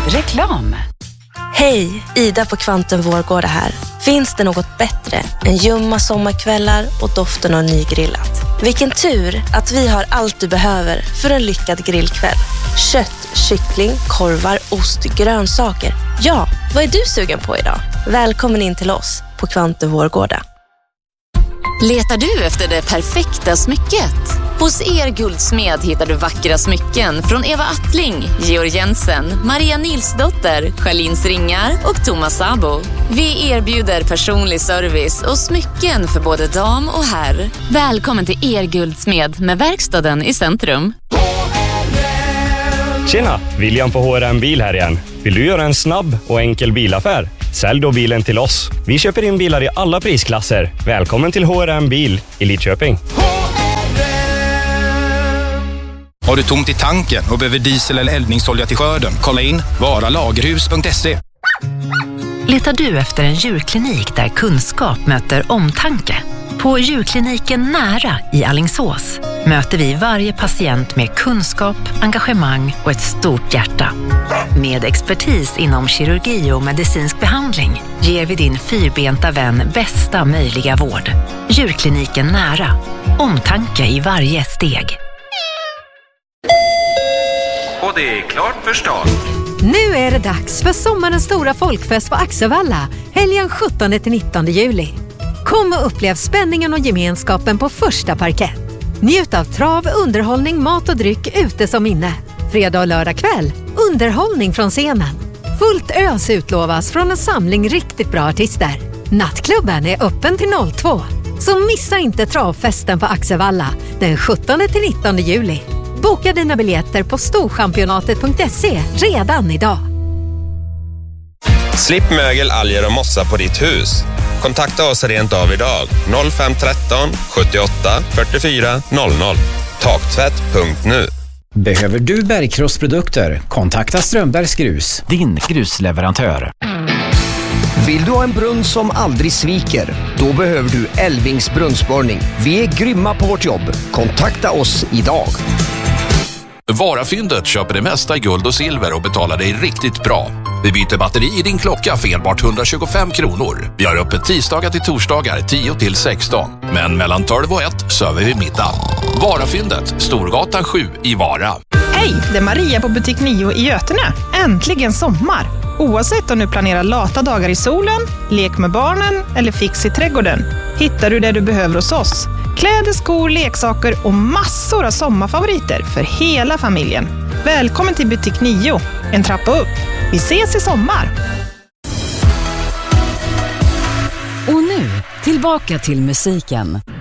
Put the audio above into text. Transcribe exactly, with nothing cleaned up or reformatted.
Reklam. Hej, Ida på Kvantum Vårgårda här. Finns det något bättre än ljumma sommarkvällar och doften av nygrillat? Vilken tur att vi har allt du behöver för en lyckad grillkväll. Kött, kyckling, korvar, ost, grönsaker. Ja, vad är du sugen på idag? Välkommen in till oss på Kvantum Vårgårda. Letar du efter det perfekta smycket? Hos Er Guldsmed hittar du vackra smycken från Eva Attling, Georg Jensen, Maria Nilsdotter, Charlins Ringar och Thomas Sabo. Vi erbjuder personlig service och smycken för både dam och herr. Välkommen till Er Guldsmed med verkstaden i centrum. Tjena, William på H R M Bil här igen. Vill du göra en snabb och enkel bilaffär? Sälj då bilen till oss. Vi köper in bilar i alla prisklasser. Välkommen till H R M Bil i Lidköping. Har du tomt i tanken och behöver diesel eller eldningsolja till skörden? Kolla in vara lagerhus punkt se. Letar du efter en djurklinik där kunskap möter omtanke? På djurkliniken Nära i Alingsås möter vi varje patient med kunskap, engagemang och ett stort hjärta. Med expertis inom kirurgi och medicinsk behandling ger vi din fyrbenta vän bästa möjliga vård. Djurkliniken Nära. Omtanke i varje steg. Och det är klart för start. Nu är det dags för sommarens stora folkfest på Axevalla, helgen sjuttonde till nittonde juli. Kom och upplev spänningen och gemenskapen på första parkett. Njut av trav, underhållning, mat och dryck ute som inne. Fredag och lördag kväll, underhållning från scenen. Fullt ös utlovas från en samling riktigt bra artister. Nattklubben är öppen till noll två. Så missa inte travfesten på Axevalla den sjuttonde till nittonde juli. Boka dina biljetter på storchampionatet punkt se redan idag. Slipp mögel, alger och mossa på ditt hus. Kontakta oss rent av idag. noll fem ett tre sjuttioåtta fyrtiofyra noll noll. Taktvätt punkt nu. Behöver du bergkrossprodukter? Kontakta Strömbergs Grus, din grusleverantör. Vill du ha en brunn som aldrig sviker? Då behöver du Elvings brunnsborrning. Vi är grymma på vårt jobb. Kontakta oss idag. Varafyndet köper det mesta i guld och silver och betalar dig riktigt bra. Vi byter batteri i din klocka för enbart hundratjugofem kronor. Vi har öppet tisdagar till torsdagar tio till sexton. Men mellan tolv och ett söver vi middag. Varafyndet, Storgatan sju i Vara. Hej, det är Maria på butik nio i Götene. Äntligen sommar! Oavsett om du planerar lata dagar i solen, lek med barnen eller fix i trädgården, hittar du det du behöver hos oss. Kläder, skor, leksaker och massor av sommarfavoriter för hela familjen. Välkommen till butik nio, en trappa upp. Vi ses i sommar! Och nu, tillbaka till musiken.